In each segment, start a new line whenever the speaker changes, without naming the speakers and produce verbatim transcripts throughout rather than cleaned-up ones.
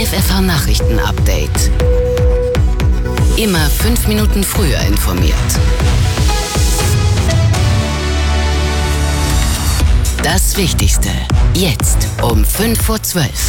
F F H-Nachrichten-Update. Immer fünf Minuten früher informiert. Das Wichtigste jetzt um fünf vor zwölf.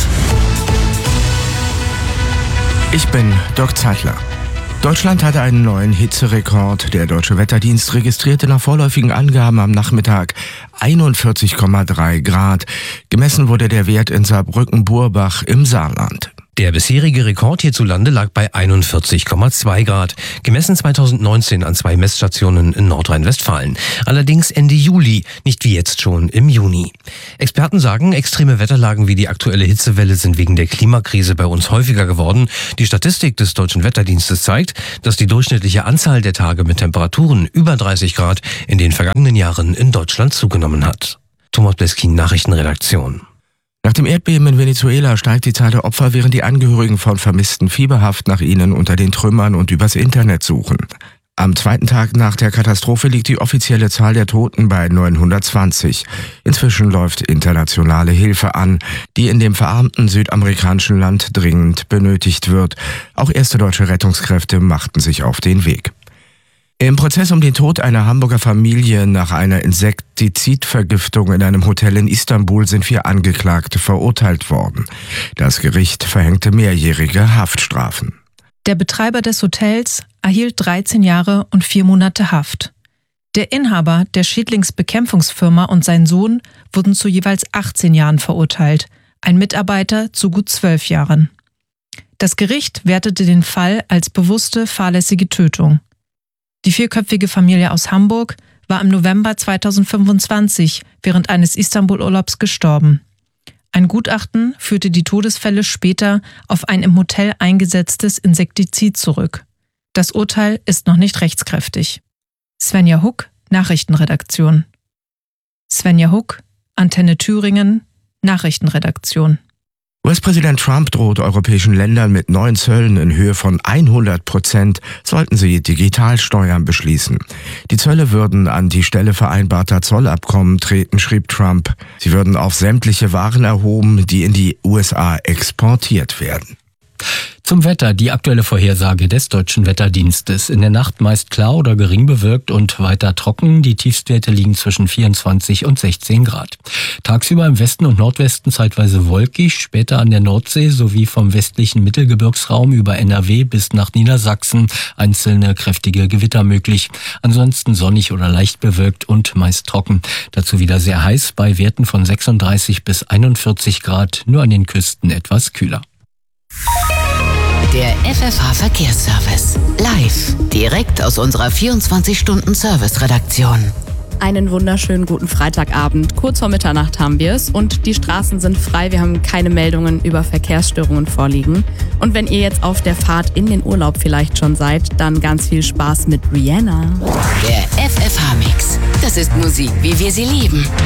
Ich bin Dirk Zeichler. Deutschland hatte einen neuen Hitzerekord. Der Deutsche Wetterdienst registrierte nach vorläufigen Angaben am Nachmittag einundvierzig Komma drei Grad. Gemessen wurde der Wert in Saarbrücken-Burbach im Saarland.
Der bisherige Rekord hierzulande lag bei einundvierzig Komma zwei Grad, gemessen zweitausendneunzehn an zwei Messstationen in Nordrhein-Westfalen. Allerdings Ende Juli, nicht wie jetzt schon im Juni. Experten sagen, extreme Wetterlagen wie die aktuelle Hitzewelle sind wegen der Klimakrise bei uns häufiger geworden. Die Statistik des Deutschen Wetterdienstes zeigt, dass die durchschnittliche Anzahl der Tage mit Temperaturen über dreißig Grad in den vergangenen Jahren in Deutschland zugenommen hat. Thomas Bleskin, Nachrichtenredaktion.
Nach dem Erdbeben in Venezuela steigt die Zahl der Opfer, während die Angehörigen von Vermissten fieberhaft nach ihnen unter den Trümmern und übers Internet suchen. Am zweiten Tag nach der Katastrophe liegt die offizielle Zahl der Toten bei neunhundertzwanzig. Inzwischen läuft internationale Hilfe an, die in dem verarmten südamerikanischen Land dringend benötigt wird. Auch erste deutsche Rettungskräfte machten sich auf den Weg. Im Prozess um den Tod einer Hamburger Familie nach einer Insektizidvergiftung in einem Hotel in Istanbul sind vier Angeklagte verurteilt worden. Das Gericht verhängte mehrjährige Haftstrafen.
Der Betreiber des Hotels erhielt dreizehn Jahre und vier Monate Haft. Der Inhaber der Schädlingsbekämpfungsfirma und sein Sohn wurden zu jeweils achtzehn Jahren verurteilt, ein Mitarbeiter zu gut zwölf Jahren. Das Gericht wertete den Fall als bewusste, fahrlässige Tötung. Die vierköpfige Familie aus Hamburg war im November zweitausendfünfundzwanzig während eines Istanbul-Urlaubs gestorben. Ein Gutachten führte die Todesfälle später auf ein im Hotel eingesetztes Insektizid zurück. Das Urteil ist noch nicht rechtskräftig. Svenja Huck, Nachrichtenredaktion. Svenja Huck, Antenne Thüringen, Nachrichtenredaktion.
U S-Präsident Trump droht europäischen Ländern mit neuen Zöllen in Höhe von hundert Prozent, sollten sie Digitalsteuern beschließen. Die Zölle würden an die Stelle vereinbarter Zollabkommen treten, schrieb Trump. Sie würden auf sämtliche Waren erhoben, die in die U S A exportiert werden.
Zum Wetter, die aktuelle Vorhersage des Deutschen Wetterdienstes. In der Nacht meist klar oder gering bewölkt und weiter trocken. Die Tiefstwerte liegen zwischen vierundzwanzig und sechzehn Grad. Tagsüber im Westen und Nordwesten zeitweise wolkig, später an der Nordsee sowie vom westlichen Mittelgebirgsraum über N R W bis nach Niedersachsen einzelne kräftige Gewitter möglich. Ansonsten sonnig oder leicht bewölkt und meist trocken. Dazu wieder sehr heiß bei Werten von sechsunddreißig bis einundvierzig Grad, nur an den Küsten etwas kühler.
Der F F H-Verkehrsservice. Live. Direkt aus unserer vierundzwanzig-Stunden-Service-Redaktion.
Einen wunderschönen guten Freitagabend. Kurz vor Mitternacht haben wir es und die Straßen sind frei. Wir haben keine Meldungen über Verkehrsstörungen vorliegen. Und wenn ihr jetzt auf der Fahrt in den Urlaub vielleicht schon seid, dann ganz viel Spaß mit Rihanna.
Der F F H-Mix. Das ist Musik, wie wir sie lieben.